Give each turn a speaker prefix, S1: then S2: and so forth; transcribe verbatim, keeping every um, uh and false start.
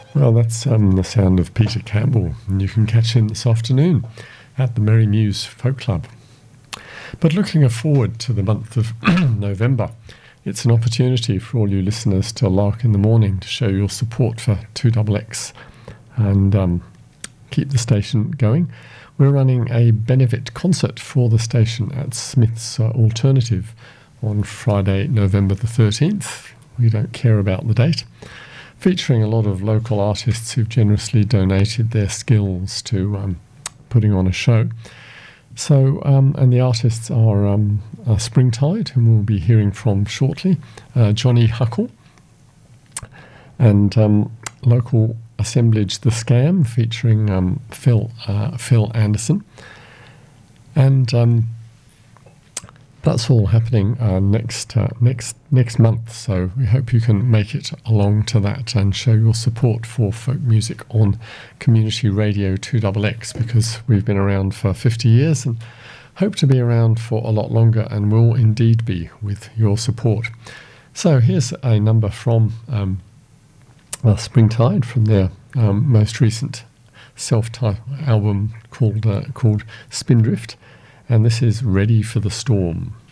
S1: Well, that's um, the sound of Peter Campbell, and you can catch him this afternoon at the Merry Muse Folk Club. But looking forward to the month of November, it's an opportunity for all you listeners to lark in the morning to show your support for two X X and um, keep the station going. We're running a benefit concert for the station at Smith's uh, Alternative on Friday, November the thirteenth. We don't care about the date. Featuring a lot of local artists who've generously donated their skills to um, putting on a show. So, um, and the artists are um, uh, Springtide, whom we'll be hearing from shortly, uh, Johnny Huckle, and um, local assemblage The Scam, featuring um, Phil uh, Phil Anderson, and um, that's all happening uh, next uh, next next month. So we hope you can make it along to that and show your support for folk music on Community Radio two X X, because we've been around for fifty years and hope to be around for a lot longer, and will indeed be with your support. So here's a number from um, uh, Springtide, from their um, most recent self-titled album called uh, called Spindrift, and this is Ready for the Storm.